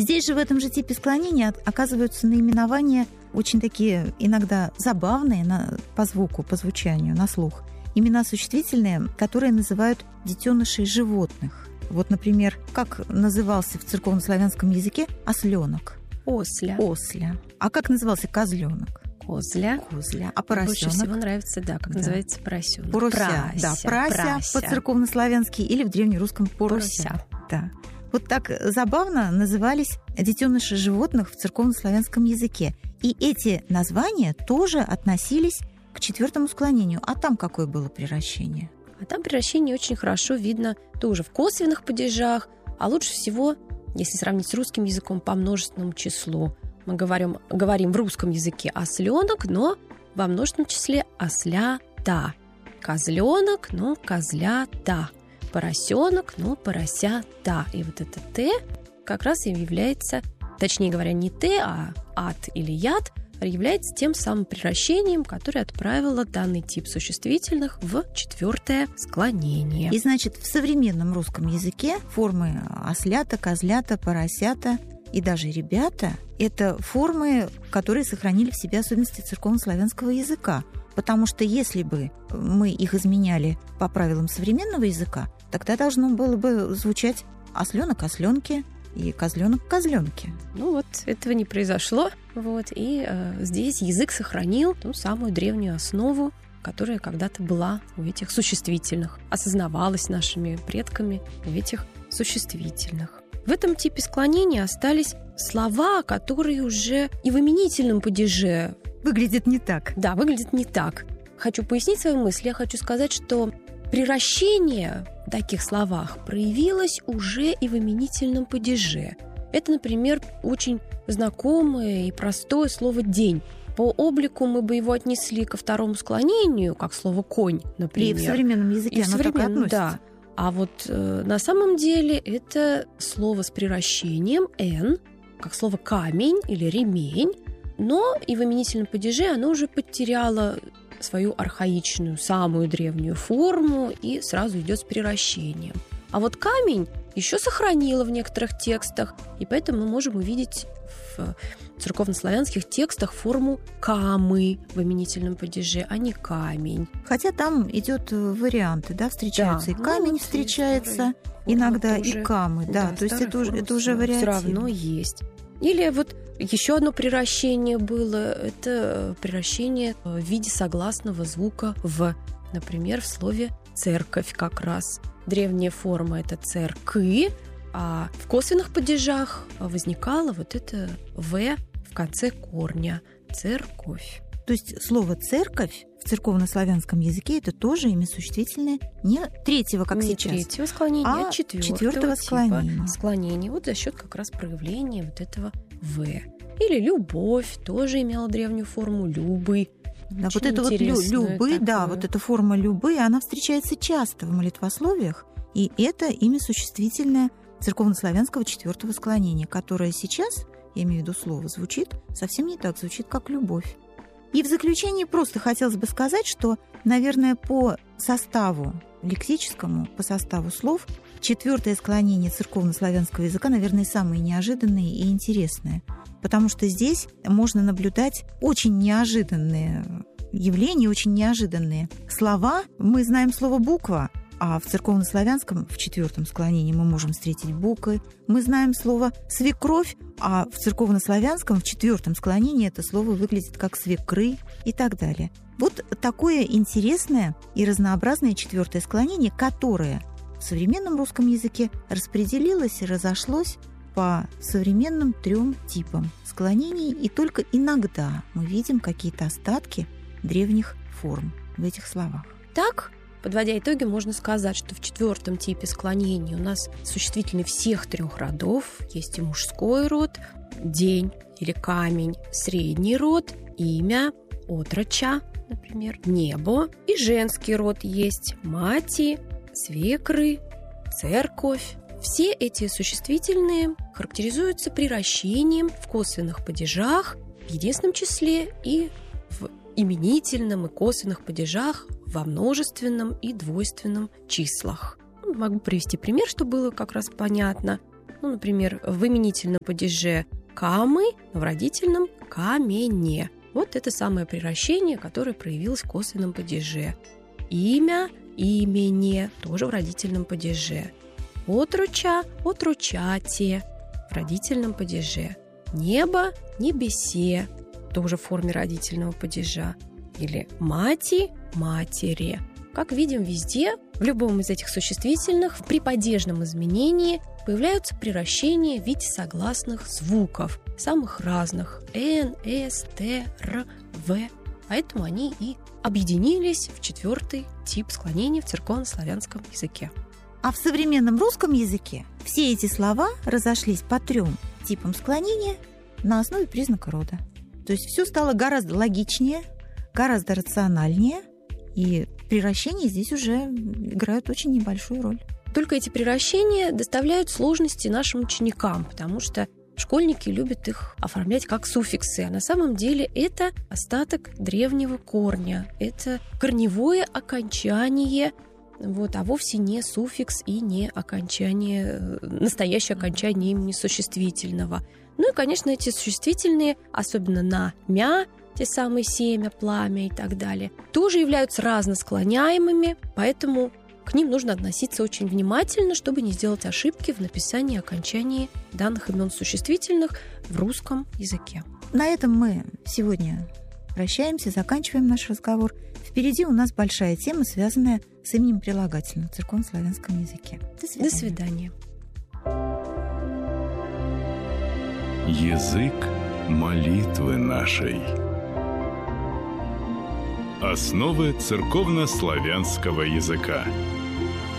Здесь же в этом же типе склонения оказываются наименования очень такие иногда забавные по звуку, по звучанию, на слух. Имена существительные, которые называют детенышей животных. Вот, например, как назывался в церковнославянском языке осленок? Осля. Осля. А как назывался козленок? Козля. Козля. А поросенок? Больше всего нравится, как называется поросенок. Порося. Прася по-церковнославянски или в древнерусском порося. Да. Вот так забавно назывались детеныши животных в церковнославянском языке. И эти названия тоже относились к четвертому склонению. А там какое было приращение? А там приращение очень хорошо видно тоже в косвенных падежах, а лучше всего, если сравнить с русским языком, по множественному числу. Мы говорим в русском языке осленок, но во множественном числе ослята. Козленок, но козлята. Поросенок, но поросята. И вот это «т» как раз и является, точнее говоря, не «т», а «ат» или «яд», является тем самым приращением, которое отправило данный тип существительных в четвертое склонение. И значит, в современном русском языке формы ослята, козлята, поросята и даже ребята – это формы, которые сохранили в себе особенности церковнославянского языка. Потому что если бы мы их изменяли по правилам современного языка, тогда должно было бы звучать осленок, осленки и козленок, козленки. Ну вот этого не произошло. И здесь язык сохранил ту самую древнюю основу, которая когда-то была у этих существительных, осознавалась нашими предками в этих существительных. В этом типе склонения остались слова, которые уже и в именительном падеже выглядят не так. Да, выглядят не так. Хочу пояснить свою мысль. Я хочу сказать, что приращение в таких словах проявилось уже и в именительном падеже. Это, например, очень знакомое и простое слово «день». По облику мы бы его отнесли ко второму склонению, как слово «конь», например. И в современном языке оно так и относится. Да. А вот на самом деле это слово с приращением «н», как слово «камень» или «ремень», но и в именительном падеже оно уже потеряло свою архаичную, самую древнюю форму и сразу идет с приращением. А вот камень еще сохранило в некоторых текстах, и поэтому мы можем увидеть в церковнославянских текстах форму «камы» в именительном падеже, а не «камень». Хотя там идет варианты, да, встречаются. Да. И камень встречается иногда, и камы. Да, то есть это уже вариативно. Все равно есть. Или вот еще одно приращение было, это приращение в виде согласного звука «в». Например, в слове «церковь» как раз. Древняя форма – это «церкы», а в косвенных падежах возникало вот это «в» в конце корня – «церковь». То есть слово «церковь» в церковнославянском языке это тоже имя существительное не третьего, как не сейчас, третьего склонения, а четвертого склонения. Вот за счет как раз проявления вот этого «в». Или любовь тоже имела древнюю форму «любы». Да, вот это вот «любы», да, вот эта форма «любы», она встречается часто в молитвословиях, и это имя существительное церковнославянского четвертого склонения, которое сейчас, я имею в виду слово, звучит совсем не так, звучит как «любовь». И в заключение просто хотелось бы сказать, что, наверное, по составу лексическому, по составу слов, четвертое склонение церковнославянского языка, наверное, самое неожиданное и интересное, потому что здесь можно наблюдать очень неожиданные явления, очень неожиданные слова. Мы знаем слово «буква», а в церковнославянском, в четвертом склонении, мы можем встретить буквы. Мы знаем слово «свекровь», а в церковнославянском, в четвертом склонении, это слово выглядит как «свекры» и так далее. Вот такое интересное и разнообразное четвертое склонение, которое в современном русском языке распределилось и разошлось по современным 3 типам склонений, и только иногда мы видим какие-то остатки древних форм в этих словах. Так, подводя итоги, можно сказать, что в 4 типе склонений у нас существительные всех 3 родов. Есть и мужской род, день или камень, средний род, имя, отроча, например, небо. И женский род есть мати, свекры, церковь. Все эти существительные характеризуются приращением в косвенных падежах в единственном числе и в именительном и косвенных падежах во множественном и двойственном числах. Могу привести пример, чтобы было как раз понятно. Ну, например, в именительном падеже камы, но в родительном камене. Вот это самое приращение, которое проявилось в косвенном падеже. Имя, имени, тоже в родительном падеже. Отруча, отручате, в родительном падеже. Небо, небесе, тоже в форме родительного падежа. Или мати, матери. Как видим, везде, в любом из этих существительных, при падежном изменении появляются приращения в виде согласных звуков, самых разных – н, с, т, р, в. Поэтому они и объединились в 4-й тип склонения в церковнославянском языке. А в современном русском языке все эти слова разошлись по 3 типам склонения на основе признака рода. То есть все стало гораздо логичнее, гораздо рациональнее, и приращения здесь уже играют очень небольшую роль. Только эти приращения доставляют сложности нашим ученикам, потому что школьники любят их оформлять как суффиксы, а на самом деле это остаток древнего корня, это корневое окончание, а вовсе не суффикс и не окончание, настоящее окончание имени существительного. Ну и, конечно, эти существительные, особенно на «мя», те самые семя, пламя и так далее, тоже являются разносклоняемыми, поэтому к ним нужно относиться очень внимательно, чтобы не сделать ошибки в написании и окончании данных имен существительных в русском языке. На этом мы сегодня прощаемся, заканчиваем наш разговор. Впереди у нас большая тема, связанная с именем прилагательным в церковнославянском языке. До свидания. Язык молитвы нашей. Основы церковнославянского языка.